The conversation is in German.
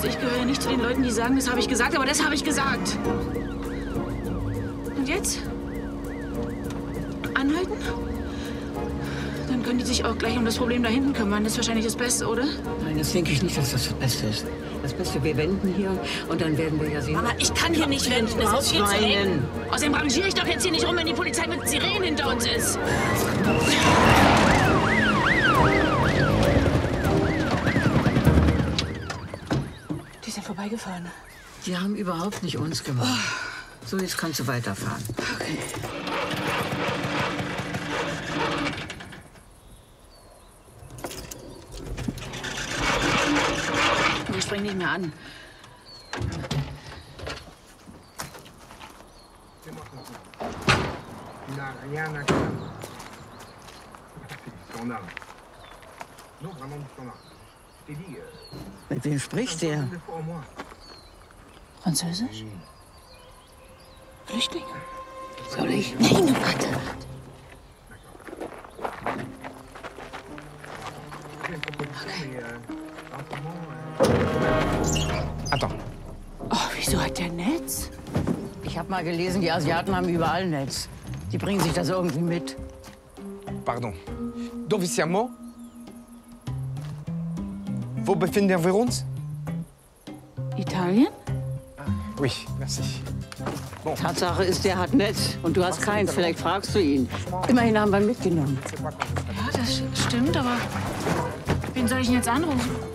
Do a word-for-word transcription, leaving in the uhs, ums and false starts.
weiß, ich gehöre nicht zu den Leuten, die sagen, das habe ich gesagt, aber das habe ich gesagt. Und jetzt? Anhalten? Dann können die sich auch gleich um das Problem da hinten kümmern. Das ist wahrscheinlich das Beste, oder? Nein, das denke ich nicht, dass das das Beste ist. Das Beste, wir wenden hier und dann werden wir ja sehen... Mama, ich kann hier nicht wenden. Das ist viel zu eng. Weinen. Außerdem rangiere ich doch jetzt hier nicht rum, wenn die Polizei mit Sirenen hinter uns ist. Die sind vorbeigefahren. Die haben überhaupt nicht uns gemacht. So, jetzt kannst du weiterfahren. Okay. Ich spring nicht mehr an. Mit wem spricht der? Französisch? Flüchtlinge? Soll ich? Nein, warte. Attends. Oh, wieso hat der Netz? Ich habe mal gelesen, die Asiaten haben überall Netz. Die bringen sich das irgendwie mit. Pardon. Dove siamo? Wo befinden wir uns? Italien? Oui, merci. Bon. Tatsache ist, der hat Netz und du hast keins. Vielleicht fragst du ihn. Immerhin haben wir ihn mitgenommen. Ja, das stimmt, aber wen soll ich denn jetzt anrufen?